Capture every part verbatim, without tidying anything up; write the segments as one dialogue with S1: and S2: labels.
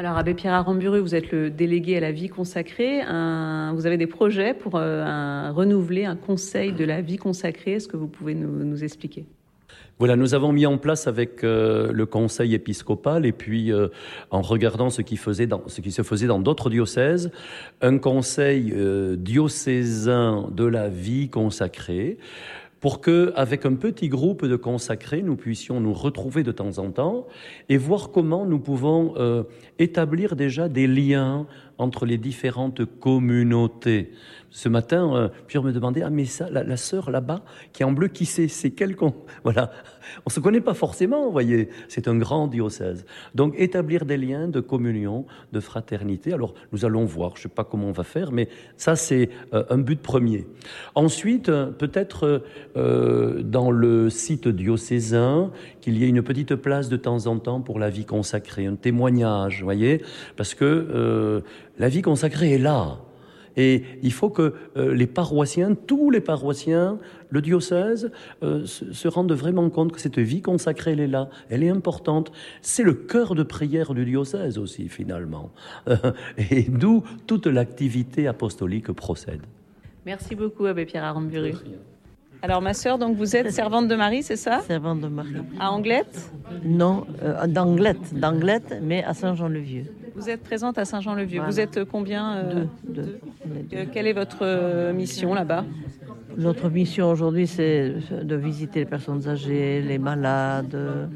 S1: Alors, Abbé Pierre Aramburu, vous êtes le délégué à la vie consacrée. Un, vous avez des projets pour euh, un, renouveler un conseil de la vie consacrée. Est-ce que vous pouvez nous, nous expliquer ?
S2: Voilà, nous avons mis en place avec euh, le conseil épiscopal et puis euh, en regardant ce qui, faisait dans, ce qui se faisait dans d'autres diocèses, un conseil euh, diocésain de la vie consacrée, pour que, avec un petit groupe de consacrés, nous puissions nous retrouver de temps en temps et voir comment nous pouvons euh, établir déjà des liens entre les différentes communautés. Ce matin, euh, Pierre me demandait, ah mais ça, la, la sœur là-bas, qui est en bleu, qui c'est ? C'est quelle qu'on... Voilà, on se connaît pas forcément, vous voyez, c'est un grand diocèse. Donc établir des liens de communion, de fraternité. Alors nous allons voir, je sais pas comment on va faire, mais ça c'est euh, un but premier. Ensuite, euh, peut-être euh, dans le site diocésain, qu'il y ait une petite place de temps en temps pour la vie consacrée, un témoignage, vous voyez, parce que euh, la vie consacrée est là. Et il faut que euh, les paroissiens, tous les paroissiens, le diocèse, euh, se, se rendent vraiment compte que cette vie consacrée, elle est là, elle est importante. C'est le cœur de prière du diocèse aussi, finalement. Et d'où toute l'activité apostolique procède.
S1: Merci beaucoup, Abbé Pierre Aramburu. Alors, ma sœur, donc vous êtes servante de Marie, c'est ça ?
S3: Servante de Marie.
S1: À Anglette ?
S3: Non, euh, d'Anglette, d'Anglette, mais à Saint-Jean-le-Vieux.
S1: Vous êtes présente à Saint-Jean-le-Vieux.
S3: Voilà.
S1: Vous êtes combien euh,
S3: Deux. deux.
S1: deux. Euh, quelle est votre euh, mission là-bas ?
S3: Notre mission aujourd'hui, c'est de visiter les personnes âgées, les malades.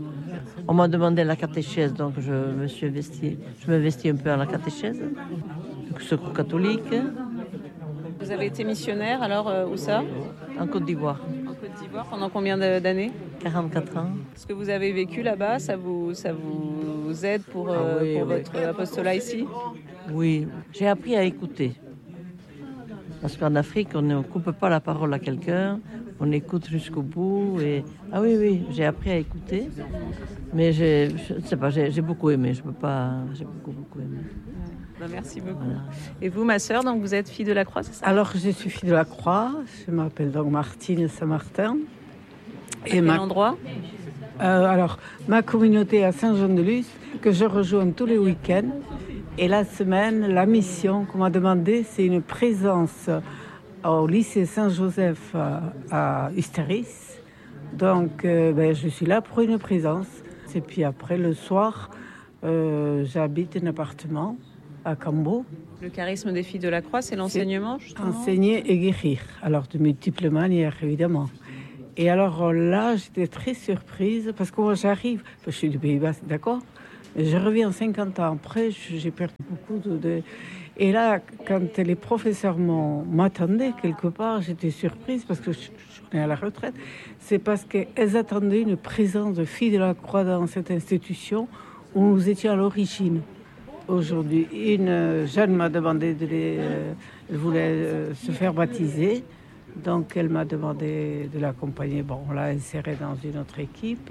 S3: On m'a demandé la catéchèse, donc je me suis investie, je m'investis un peu à la catéchèse, le secours catholique.
S1: Vous avez été missionnaire, alors euh, où ça ?
S3: En Côte d'Ivoire.
S1: En Côte d'Ivoire, pendant combien d'années ?
S3: quarante-quatre ans.
S1: Ce que vous avez vécu là-bas, ça vous, ça vous aide pour, euh,
S3: ah oui,
S1: pour
S3: oui.
S1: votre apostolat ici ?
S3: Oui, j'ai appris à écouter. Parce qu'en Afrique, on ne coupe pas la parole à quelqu'un, on écoute jusqu'au bout. Et... Ah oui, oui, j'ai appris à écouter. Mais j'ai, je ne sais pas, j'ai, j'ai beaucoup aimé, je peux pas, j'ai beaucoup, beaucoup aimé.
S1: Ben, merci beaucoup. Voilà. Et vous, ma sœur, donc vous êtes fille de la Croix, c'est ça ?
S4: Alors, je suis fille de la Croix, je m'appelle donc Martine Saint-Martin.
S1: Et quel ma... endroit ?
S4: euh, Alors, ma communauté à Saint-Jean-de-Luz, que je rejoins tous les week-ends. Et la semaine, la mission qu'on m'a demandé, c'est une présence au lycée Saint-Joseph à Ustéris. Donc, euh, ben, je suis là pour une présence. Et puis après, le soir, euh, j'habite un appartement à Cambo.
S1: Le charisme des filles de la Croix, c'est l'enseignement, justement ?
S4: Enseigner et guérir. Alors, de multiples manières, évidemment. Et alors là, j'étais très surprise parce que moi, j'arrive, je suis du Pays Basque, d'accord ? Je reviens cinquante ans après, j'ai perdu beaucoup de, de... Et là, quand les professeurs m'ont, m'attendaient quelque part, j'étais surprise parce que je, je suis à la retraite. C'est parce qu'elles attendaient une présence de filles de la Croix dans cette institution où nous étions à l'origine. Aujourd'hui, une jeune m'a demandé de les... Euh, elle voulait euh, se faire baptiser. Donc, elle m'a demandé de l'accompagner. Bon, on l'a insérée dans une autre équipe.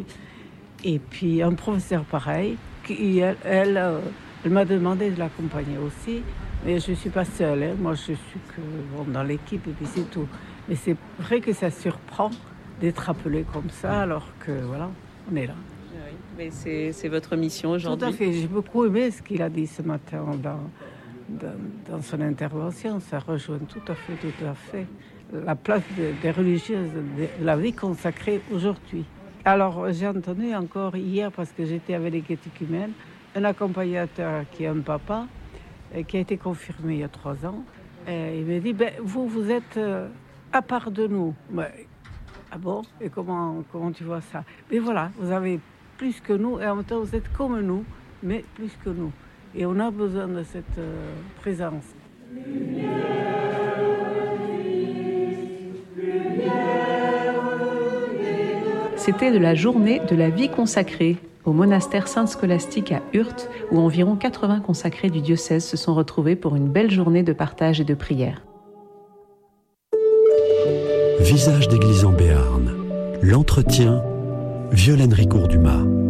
S4: Et puis, un professeur pareil, qui, elle, elle, elle m'a demandé de l'accompagner aussi. Mais je ne suis pas seule. Hein. Moi, je suis que, bon, dans l'équipe et puis c'est tout. Mais c'est vrai que ça surprend d'être appelé comme ça, alors que, voilà, on est là.
S1: Oui, mais c'est, c'est votre mission aujourd'hui.
S4: Tout à fait. J'ai beaucoup aimé ce qu'il a dit ce matin dans, dans, dans son intervention. Ça rejoint tout à fait, tout à fait la place de, des religieuses, de la vie consacrée aujourd'hui. Alors, j'ai entendu encore hier, parce que j'étais avec les catéchumènes, un accompagnateur qui est un papa, qui a été confirmé il y a trois ans. Et il m'a dit, ben, vous, vous êtes euh, à part de nous. Ben, ah bon ? Et comment, comment tu vois ça ? Mais voilà, vous avez plus que nous, et en même temps, vous êtes comme nous, mais plus que nous. Et on a besoin de cette euh, présence.
S1: C'était de la journée de la vie consacrée au monastère Sainte-Scolastique à Urte, où environ quatre-vingts consacrés du diocèse se sont retrouvés pour une belle journée de partage et de prière.
S5: Visage d'église en Béarn. L'entretien, Violaine Ricourt-Dumas.